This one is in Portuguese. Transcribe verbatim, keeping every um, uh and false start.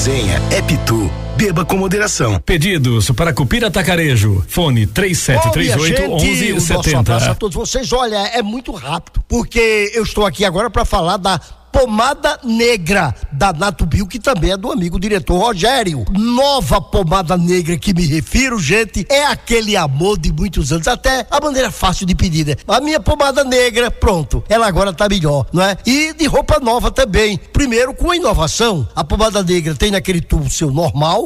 Senha é Pitu. Beba com moderação. Pedidos para Cupira Atacarejo. Fone três sete três oito, um um sete zero. Um abraço a todos vocês. Olha, é muito rápido, porque eu estou aqui agora para falar da pomada negra da Natubio, que também é do amigo diretor Rogério. Nova pomada negra que me refiro, gente, é aquele amor de muitos anos, até a maneira fácil de pedir, né? A minha pomada negra, pronto, ela agora tá melhor, não é? E de roupa nova também. Primeiro, com a inovação, a pomada negra tem naquele tubo seu normal,